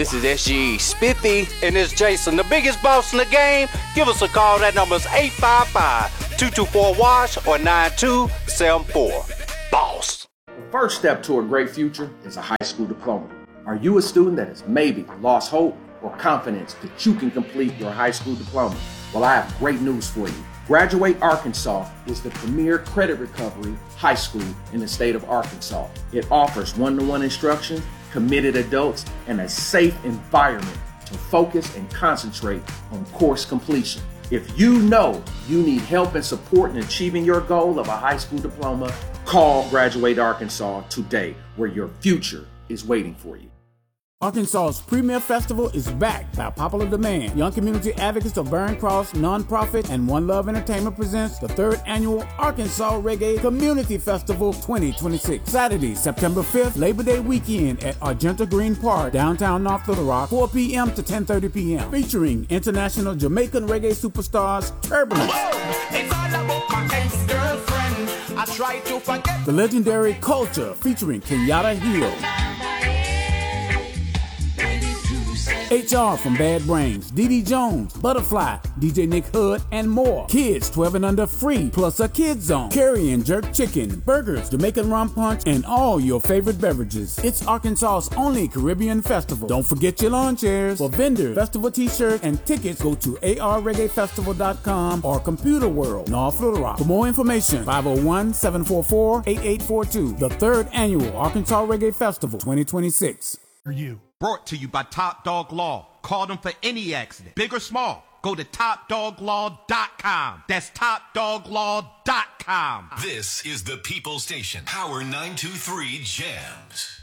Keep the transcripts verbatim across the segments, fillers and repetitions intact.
This is S G E Spiffy. And it's Jason, the biggest boss in the game. Give us a call. That number's eight five five, two two four, W A S H or nine two seven four. Boss. The first step to a great future is a high school diploma. Are you a student that has maybe lost hope or confidence that you can complete your high school diploma? Well, I have great news for you. Graduate Arkansas is the premier credit recovery high school in the state of Arkansas. It offers one-to-one instruction, committed adults, and a safe environment to focus and concentrate on course completion. If you know you need help and support in achieving your goal of a high school diploma, call Graduate Arkansas today, where your future is waiting for you. Arkansas's premier festival is back by popular demand. Young community advocates of Barron Cross Nonprofit and One Love Entertainment presents the third annual Arkansas Reggae Community Festival twenty twenty-six. Saturday, September fifth, Labor Day weekend at Argenta Green Park, downtown North Little Rock, four p.m. to ten thirty p.m. Featuring international Jamaican reggae superstars Turbulence. It's all about my ex-girlfriend. I try to forget. The legendary Culture featuring Kenyatta Hill. H R from Bad Brains, D D Jones, Butterfly, D J Nick Hood, and more. Kids twelve and under free, plus a kids zone. Curry and jerk chicken, burgers, Jamaican rum punch, and all your favorite beverages. It's Arkansas's only Caribbean festival. Don't forget your lawn chairs. For vendors, festival t-shirts, and tickets, go to a r reggae festival dot com or Computer World, North Little Rock. For more information, five oh one, seven four four, eight eight four two. The third annual Arkansas Reggae Festival twenty twenty-six. For you. Brought to you by Top Dog Law. Call them for any accident, big or small. Go to top dog law dot com. That's top dog law dot com. This is the People Station. Power nine two three Jams.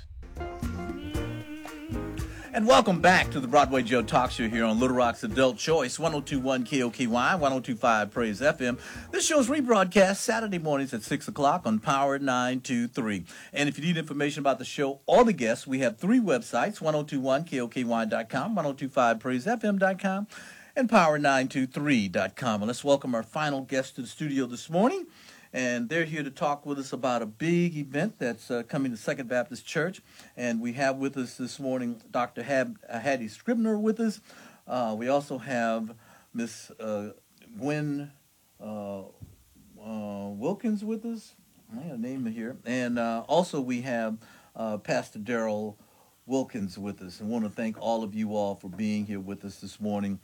And welcome back to the Broadway Joe Talk Show here on Little Rock's Adult Choice, one oh two point one K O K Y, one oh two point five Praise F M. This show is rebroadcast Saturday mornings at six o'clock on Power nine two three. And if you need information about the show or the guests, we have three websites, ten twenty-one K O K Y dot com, ten twenty-five Praise F M dot com, and Power nine two three dot com. And let's welcome our final guest to the studio this morning. And they're here to talk with us about a big event that's uh, coming to Second Baptist Church. And we have with us this morning Doctor Hab- uh, Hattie Scribner with us. Uh, we also have Miss uh, Gwen uh, uh, Wilkins with us. I have a name here. And uh, also we have uh, Pastor Daryl Wilkins with us. And I want to thank all of you all for being here with us this morning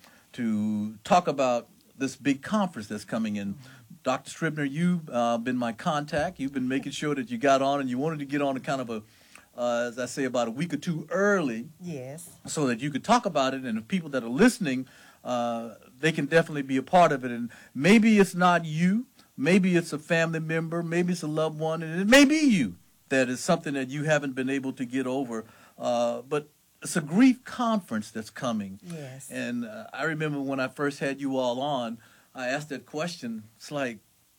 to talk about this big conference that's coming in. Doctor Scribner, you've uh, been my contact. You've been making sure that you got on, and you wanted to get on a kind of a, uh, as I say, about a week or two early. Yes. So that you could talk about it, and the people that are listening, uh, they can definitely be a part of it. And maybe it's not you. Maybe it's a family member. Maybe it's a loved one. And it may be you that is something that you haven't been able to get over. Uh, but it's a grief conference that's coming. Yes. And uh, I remember when I first had you all on, I asked that question. It's like,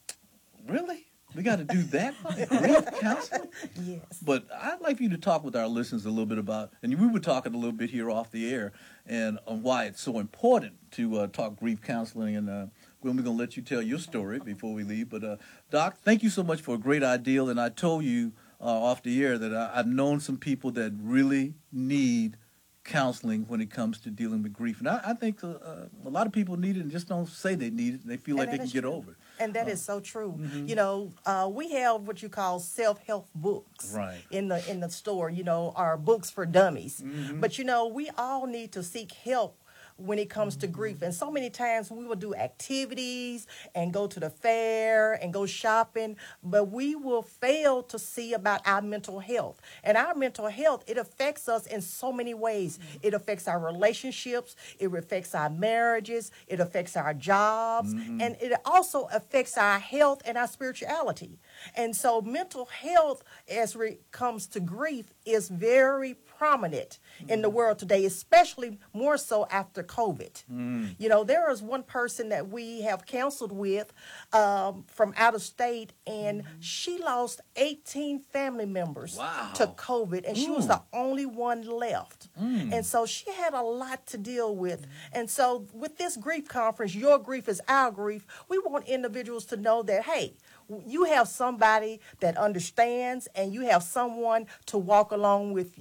really? We got to do that? Grief counseling? Yes. But I'd like for you to talk with our listeners a little bit about, and we were talking a little bit here off the air, and on why it's so important to uh, talk grief counseling. And uh, Gwen, we're going to let you tell your story before we leave. But, uh, Doc, thank you so much for a great idea. And I told you uh, off the air that I, I've known some people that really need counseling when it comes to dealing with grief. And I, I think uh, a lot of people need it and just don't say they need it. And they feel And like they can is get true. over it. And that Uh, is so true. mhm. You know, uh, we have what you call self-help books Right. in the in the store, you know, our books for dummies. Mhm. But, you know, we all need to seek help when it comes to grief. And so many times we will do activities and go to the fair and go shopping, but we will fail to see about our mental health. And our mental health, it affects us in so many ways. It affects our relationships, it affects our marriages, it affects our jobs, Mhm. and it also affects our health and our spirituality. And so mental health, as it comes to grief, is very prominent in the world today, especially more so after COVID. Mm. You know, there is one person that we have counseled with um, from out of state, and she lost eighteen family members Wow. to COVID, and she was Mm. the only one left. Mm. And so she had a lot to deal with. And so with this grief conference, your grief is our grief, we want individuals to know that, hey, you have somebody that understands and you have someone to walk along with you.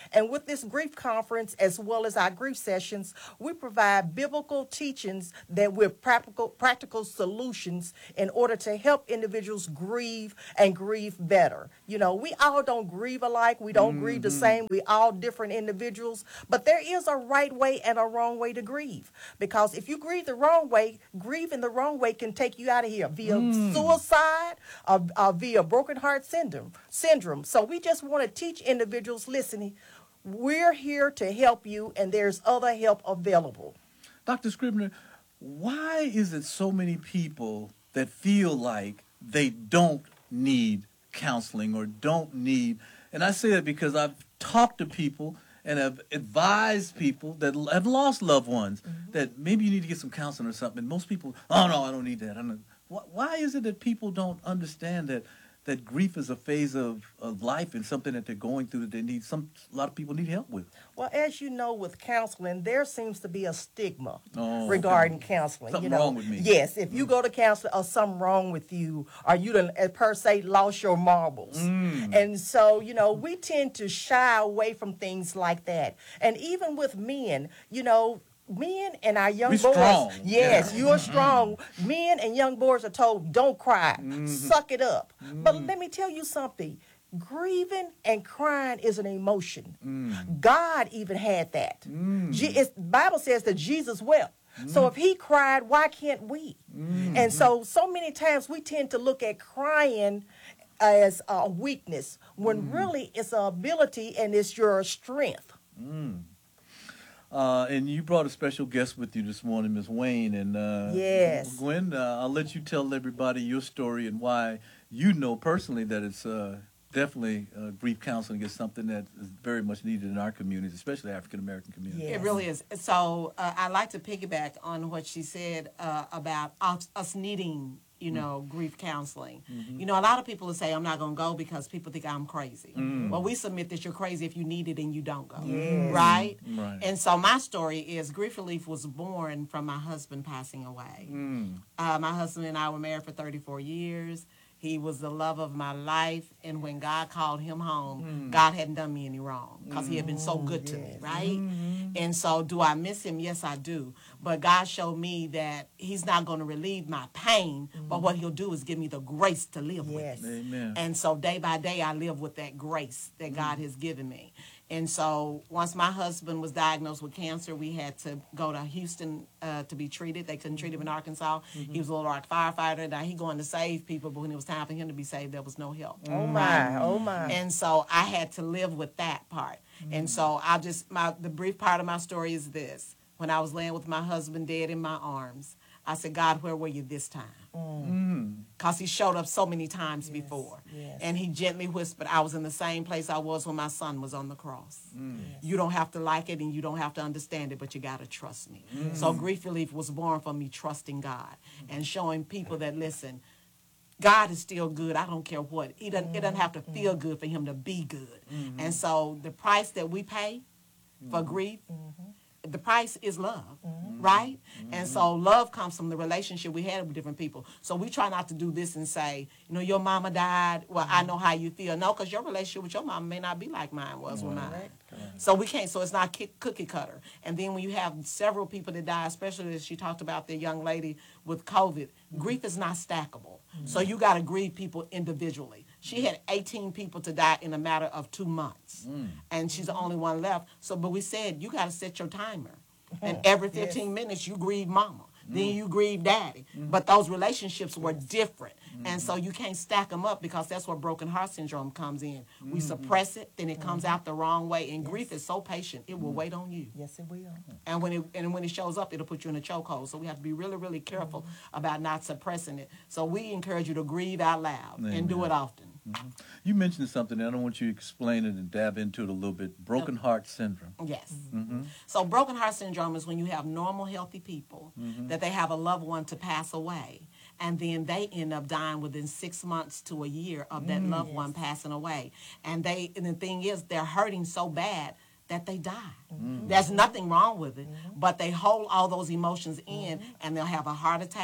And with this grief conference, as well as our grief sessions, we provide biblical teachings that with practical practical solutions in order to help individuals grieve and grieve better. You know, we all don't grieve alike. We don't mm-hmm. grieve the same. We all different individuals. But there is a right way and a wrong way to grieve. Because if you grieve the wrong way, grieving the wrong way can take you out of here via mm. suicide or, or via broken heart syndrome. syndrome. So we just want to teach individuals, listening, we're here to help you, and there's other help available. Doctor Scribner, why is it so many people that feel like they don't need counseling or don't need, and I say that because I've talked to people and have advised people that have lost loved ones mm-hmm. that maybe you need to get some counseling or something. And most people, oh, no, I don't need that. I don't. Why is it that people don't understand that that grief is a phase of, of life and something that they're going through that they need, some a lot of people need help with? Well, as you know, with counseling, there seems to be a stigma oh, regarding okay. counseling. Something you know? wrong with me. Yes, if you go to counseling or something wrong with you, or you done, per se, lost your marbles. Mm. And so, you know, we tend to shy away from things like that. And even with men, you know, men and our young we boys, strong. yes, yeah. you are strong. Mm-hmm. Men and young boys are told, don't cry, mm-hmm. suck it up. Mm-hmm. But let me tell you something. Grieving and crying is an emotion. Mm. God even had that. Mm. Je- it's, Bible says that Jesus wept. Mm. So if he cried, why can't we? Mm. And so, so many times we tend to look at crying as a weakness when mm. really it's an ability and it's your strength. Mm. Uh, and you brought a special guest with you this morning, Miz Wayne. And uh, yes, Gwen, uh, I'll let you tell everybody your story and why you know personally that it's uh, definitely uh, grief counseling is something that is very much needed in our communities, especially African American communities. Yes. It really is. So uh, I like to piggyback on what she said uh, about us, us needing, you know, mm-hmm. grief counseling. Mm-hmm. You know, a lot of people will say, I'm not going to go because people think I'm crazy. Mm-hmm. Well, we submit that you're crazy if you need it and you don't go. Yes. Right? Right? And so my story is Grief Relief was born from my husband passing away. Mm. Uh, my husband and I were married for thirty-four years. He was the love of my life, and when God called him home, mm. God hadn't done me any wrong because he had been so good to yes. me, right? Mm-hmm. And so do I miss him? Yes, I do. But God showed me that he's not going to relieve my pain, mm-hmm. but what he'll do is give me the grace to live yes. with it. Amen. And so day by day, I live with that grace that mm-hmm. God has given me. And so once my husband was diagnosed with cancer, we had to go to Houston uh, to be treated. They couldn't treat him in Arkansas. Mm-hmm. He was a Little Rock firefighter. Now he going to save people, but when it was time for him to be saved, there was no help. Oh, my. Oh, my. And so I had to live with that part. Mm-hmm. And so I just, my the brief part of my story is this. When I was laying with my husband dead in my arms, I said, God, where were you this time? Because mm. he showed up so many times yes, before. Yes. And he gently whispered, I was in the same place I was when my son was on the cross. Mm. Yes. You don't have to like it and you don't have to understand it, but you got to trust me. Mm. So Grief Relief was born from me trusting God mm. and showing people that, listen, God is still good. I don't care what. It doesn't, mm. it doesn't have to feel good for him to be good. Mm-hmm. And so the price that we pay for mm-hmm. grief, mm-hmm. the price is love, mm-hmm. right? Mm-hmm. And so love comes from the relationship we had with different people. So we try not to do this and say, you know, your mama died. Well, mm-hmm. I know how you feel. No, because your relationship with your mama may not be like mine was mm-hmm. with mine. Right. So we can't, so it's not cookie cutter. And then when you have several people that die, especially as she talked about the young lady with COVID, mm-hmm. grief is not stackable. Mm-hmm. So you got to grieve people individually. She had eighteen people to die in a matter of two months. Mm. And she's the only one left. So, but we said, you got to set your timer. And every fifteen yes. minutes, you grieve mama. Mm. Then you grieve daddy. Mm. But those relationships were different. Mm. And so you can't stack them up because that's where broken heart syndrome comes in. Mm. We suppress it, then it comes mm-hmm. out the wrong way. And yes. grief is so patient, it will mm. wait on you. Yes, it will. And when it and when it shows up, it'll put you in a chokehold. So we have to be really, really careful mm. about not suppressing it. So we encourage you to grieve out loud Amen. And do it often. Mm-hmm. You mentioned something, and I don't want you to explain it and dab into it a little bit. Broken heart syndrome. Yes. Mm-hmm. So broken heart syndrome is when you have normal, healthy people mm-hmm. that they have a loved one to pass away, and then they end up dying within six months to a year of that mm, loved yes. one passing away. And they, and the thing is, they're hurting so bad that they die. Mm-hmm. There's nothing wrong with it, mm-hmm. but they hold all those emotions in, mm-hmm. and they'll have a heart attack.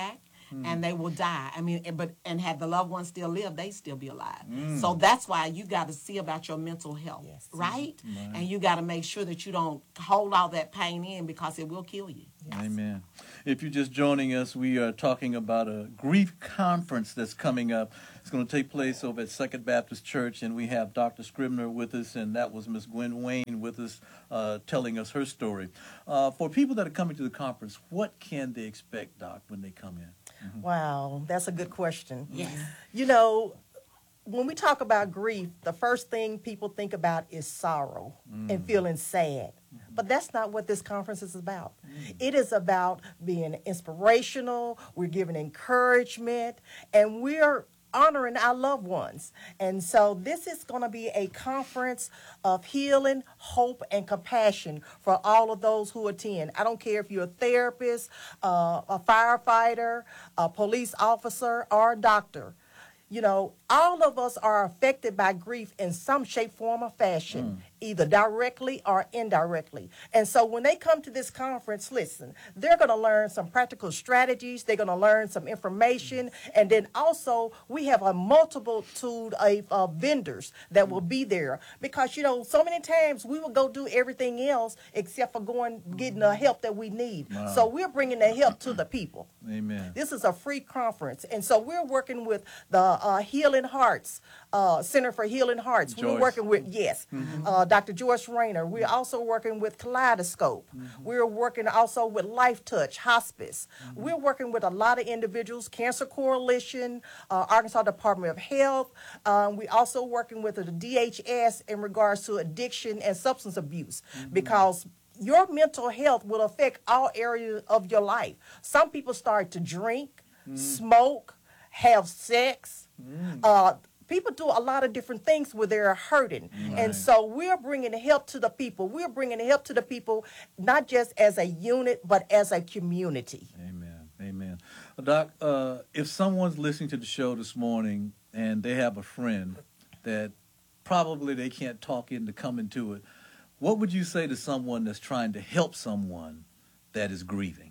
mm. and they will die. I mean, but and had the loved ones still lived, they still be alive. Mm. So that's why you got to see about your mental health, yes. right? right? And you got to make sure that you don't hold all that pain in because it will kill you. Yes. Amen. If you're just joining us, we are talking about a grief conference that's coming up. It's going to take place over at Second Baptist Church, and we have Doctor Scribner with us, and that was Miss Gwen Wayne with us uh, telling us her story. Uh, for people that are coming to the conference, what can they expect, Doc, when they come in? Mm-hmm. Wow, that's a good question. Yes. You know, when we talk about grief, the first thing people think about is sorrow mm. and feeling sad. Mm-hmm. But that's not what this conference is about. Mm. It is about being inspirational, we're giving encouragement, and we're honoring our loved ones. And so this is going to be a conference of healing, hope, and compassion for all of those who attend. I don't care if you're a therapist, uh, a firefighter, a police officer, or a doctor. You know, all of us are affected by grief in some shape, form, or fashion, mm. either directly or indirectly. And so when they come to this conference, listen, they're going to learn some practical strategies. They're going to learn some information. And then also we have a multitude of uh, vendors that will be there. Because, you know, so many times we will go do everything else except for going, getting the help that we need. Wow. So we're bringing the help to the people. Amen. This is a free conference. And so we're working with the uh, Healing Hearts, uh, Center for Healing Hearts. Joyce. We're working with, yes, mm-hmm. uh, Doctor Joyce Rayner. We're also working with Kaleidoscope. Mm-hmm. We're working also with Life Touch, Hospice. Mm-hmm. We're working with a lot of individuals, Cancer Coalition, uh, Arkansas Department of Health. Um, we're also working with the D H S in regards to addiction and substance abuse mm-hmm. because your mental health will affect all areas of your life. Some people start to drink, mm. smoke, have sex. Mm. Uh, people do a lot of different things where they're hurting. Right. And so we're bringing help to the people. We're bringing help to the people, not just as a unit, but as a community. Amen. Amen. Well, Doc, uh, if someone's listening to the show this morning and they have a friend that probably they can't talk into coming to it, what would you say to someone that's trying to help someone that is grieving?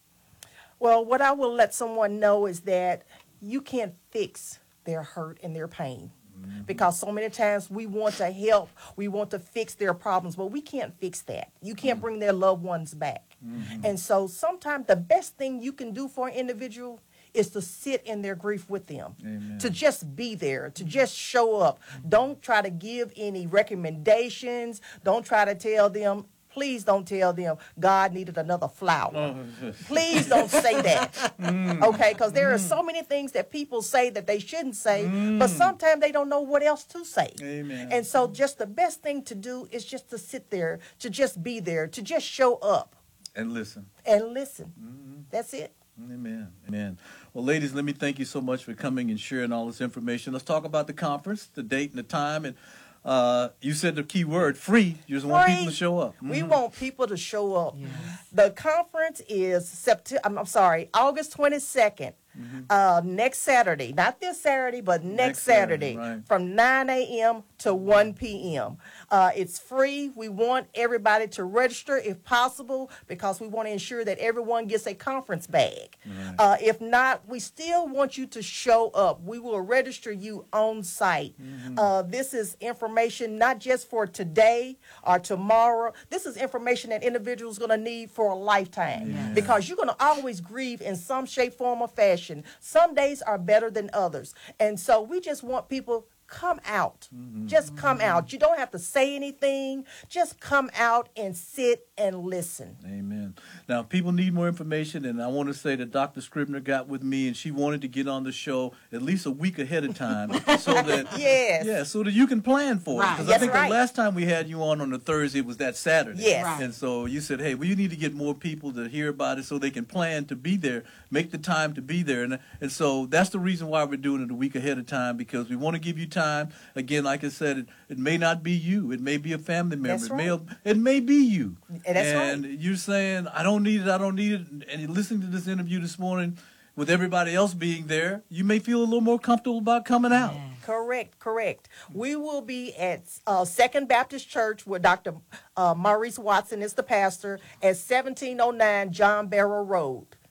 Well, what I will let someone know is that you can't fix their hurt and their pain. Mm-hmm. Because so many times we want to help, we want to fix their problems, but we can't fix that. You can't mm-hmm. bring their loved ones back. Mm-hmm. And so sometimes the best thing you can do for an individual is to sit in their grief with them, Amen. To just be there, to just show up. Don't try to give any recommendations. Don't try to tell them, please don't tell them God needed another flower. Please don't say that, mm. okay? Because there are so many things that people say that they shouldn't say, mm. but sometimes they don't know what else to say. Amen. And so just the best thing to do is just to sit there, to just be there, to just show up. And listen. And listen. Mm-hmm. That's it. Amen. Amen. Well, ladies, let me thank you so much for coming and sharing all this information. Let's talk about the conference, the date and the time. And uh, you said the key word, free. You just want free. people to show up. We mm-hmm. want people to show up. Yes. The conference is September, I'm, I'm sorry, August twenty-second. Mm-hmm. Uh, next Saturday, not this Saturday, but next, next Saturday, Saturday right. from nine a.m. to one p.m. Uh, it's free. We want everybody to register if possible because we want to ensure that everyone gets a conference bag. Right. Uh, if not, we still want you to show up. We will register you on site. Mm-hmm. Uh, this is information not just for today or tomorrow. This is information that individuals are going to need for a lifetime yes. because you're going to always grieve in some shape, form, or fashion. Some days are better than others. And so we just want people come out. Mm-hmm. Just come out. You don't have to say anything. Just come out and sit and listen. Amen. Now, people need more information, and I want to say that Doctor Scribner got with me, and she wanted to get on the show at least a week ahead of time, so that yes, yeah, so that you can plan for right. it. Because yes, I think right. the last time we had you on on the Thursday was that Saturday. Yes, right. and so you said, hey, well, you need to get more people to hear about it so they can plan to be there, make the time to be there, and and so that's the reason why we're doing it a week ahead of time, because we want to give you time. Again, like I said, it, it may not be you. It may be a family member. That's it, right. may, it may be you. And that's and right. you're saying, I don't need it, I don't need it. And you're listening to this interview this morning with everybody else being there, you may feel a little more comfortable about coming out. Yeah. Correct, correct. We will be at uh, Second Baptist Church where Doctor Uh, Maurice Watson is the pastor at seventeen oh nine John Barrow Road.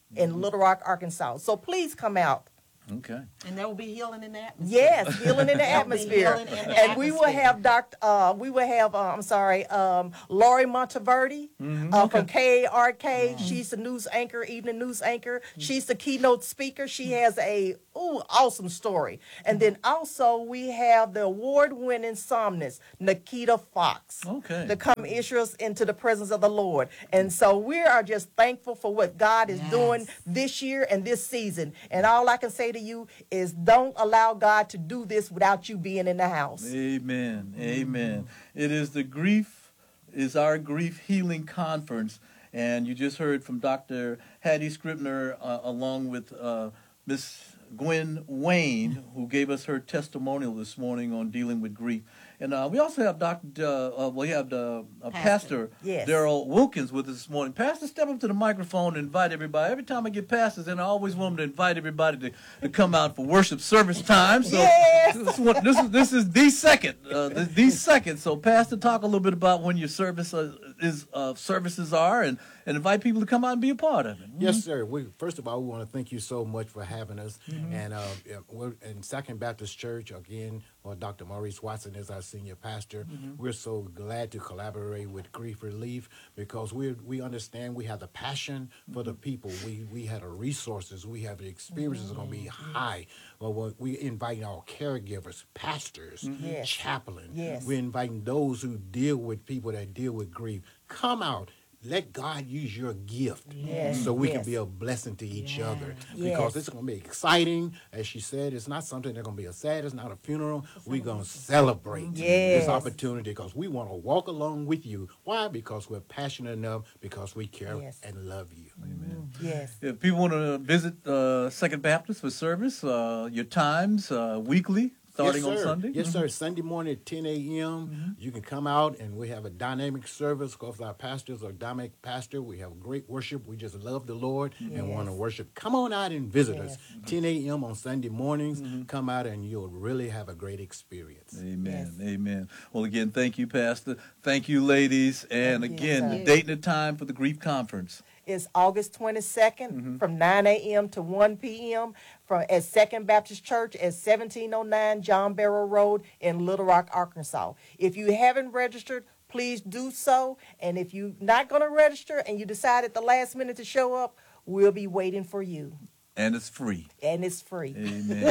in Little Rock, Arkansas. So please come out. Okay. And there will be healing in the atmosphere. Yes, healing in the atmosphere. Healing in the and we will atmosphere. have Doctor Uh, we will have uh, I'm sorry, um, Lori Monteverde Mm-hmm. uh, Okay. from K A R K. She's the news anchor, evening news anchor. She's the keynote speaker. She has a ooh awesome story. And then also we have the award-winning psalmist Nikita Fox. Okay. To come usher us into the presence of the Lord. And so we are just thankful for what God is Yes. doing this year and this season. And all I can say to you is don't allow God to do this without you being in the house. Amen. Amen. It is the grief, is our grief healing conference. And you just heard from Doctor Hattie Scribner uh, along with uh, Miss Gwen Wayne, who gave us her testimonial this morning on dealing with grief. And uh, we also have Doctor Uh, uh, we have the uh, Pastor, Pastor. Yes. Daryl Wilkins with us this morning. Pastor, step up to the microphone and invite everybody. Every time I get pastors, and I always want them to invite everybody to, to come out for worship service time. So Yes. this, is what, this is this is the second, uh, the, the second. So Pastor, talk a little bit about when your service uh, is uh, services are, and, and invite people to come out and be a part of it. Yes, sir. We, first of all, we want to thank you so much for having us. And uh, yeah, we're in Second Baptist Church, again, or Doctor Maurice Watson is our senior pastor. We're so glad to collaborate with Grief Relief because we we understand we have the passion for the people. We we have the resources. We have the experiences going to be high. Well, we- we inviting our caregivers, pastors, Yes. chaplain. Yes. We're inviting those who deal with people that deal with grief. Come out. Let God use your gift Yes, so we yes. can be a blessing to each other. Yes. Because it's going to be exciting. As she said, it's not something that's going to be a sad, it's not a funeral. We're going to celebrate Yes. this opportunity because we want to walk along with you. Why? Because we're passionate enough, because we care Yes. and love you. Amen. Yes. If people want to visit uh, Second Baptist for service, uh, your times uh, weekly, starting yes, on sir. Sunday? Yes, sir. Sunday morning at ten a.m. You can come out and we have a dynamic service because our pastors are dynamic pastor. We have great worship. We just love the Lord and want to worship. Come on out and visit us. ten a.m. on Sunday mornings. Come out and you'll really have a great experience. Amen. Amen. Well, again, thank you, Pastor. Thank you, ladies. And Thank you, again, sir. the date and the time for the grief conference. It's August twenty-second from nine a.m. to one p.m. from at Second Baptist Church at seventeen oh nine John Barrow Road in Little Rock, Arkansas. If you haven't registered, please do so. And if you're not going to register and you decide at the last minute to show up, we'll be waiting for you. And it's free. And it's free. Amen.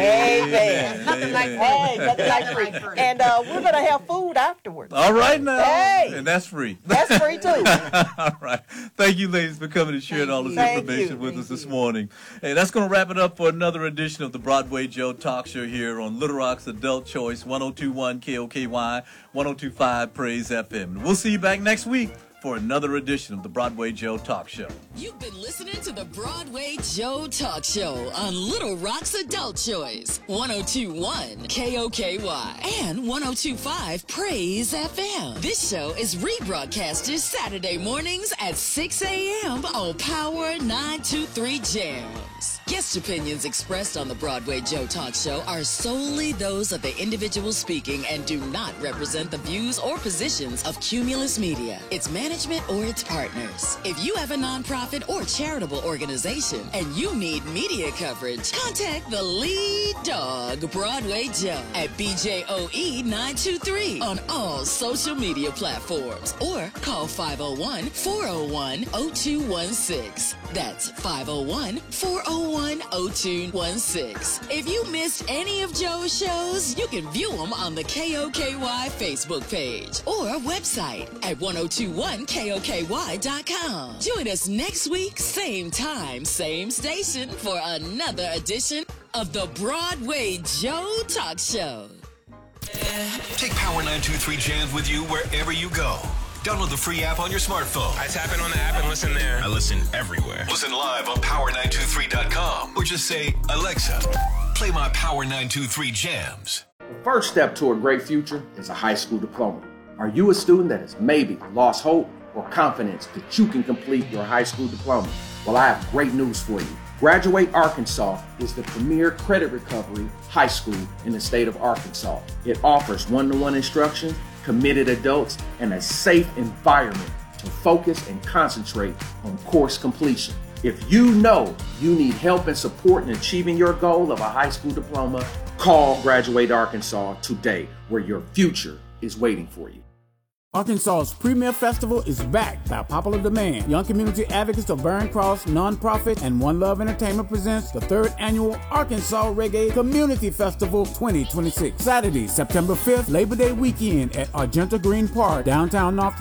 Amen. Nothing like Amen. Hey, nothing like free. Nothing like free. And uh, we're going to have food afterwards. All right now. Hey. And that's free. That's free too. All right. Thank you, ladies, for coming and sharing all this Thank information you. with Thank us this you. morning. Hey, that's going to wrap it up for another edition of the Broadway Joe Talk Show here on Little Rock's Adult Choice, one oh two point one K O K Y, one oh two point five Praise F M. We'll see you back next week for another edition of the Broadway Joe Talk Show. You've been listening to the Broadway Joe Talk Show on Little Rock's Adult Choice, one oh two point one K O K Y and one oh two point five Praise F M. This show is rebroadcasted Saturday mornings at six a.m. on Power nine two three Jams. Guest opinions expressed on the Broadway Joe Talk Show are solely those of the individual speaking and do not represent the views or positions of Cumulus Media, its management, or its partners. If you have a nonprofit or charitable organization and you need media coverage, contact the lead dog, Broadway Joe, at B J O E nine two three on all social media platforms or call five oh one, four oh one, oh two one six. That's five oh one, four oh one, oh two one six. If you missed any of Joe's shows, you can view them on the K O K Y Facebook page or website at one oh two point one K O K Y dot com. Join us next week, same time, same station, for another edition of the Broadway Joe Talk Show. Take Power nine two three Jams with you wherever you go. Download the free app on your smartphone. I tap in on the app and listen there. I listen everywhere. Listen live on power nine two three dot com or just say, Alexa, play my Power nine two three Jams. The first step to a great future is a high school diploma. Are you a student that has maybe lost hope or confidence that you can complete your high school diploma? Well, I have great news for you. Graduate Arkansas is the premier credit recovery high school in the state of Arkansas. It offers one-to-one instruction, committed adults, and a safe environment to focus and concentrate on course completion. If you know you need help and support in achieving your goal of a high school diploma, call Graduate Arkansas today, where your future is waiting for you. Arkansas's premier festival is back by popular demand. Young Community Advocates of Barron Cross Nonprofit and One Love Entertainment presents the third annual Arkansas Reggae Community Festival twenty twenty-six. Saturday, September fifth, Labor Day weekend at Argenta Green Park, downtown North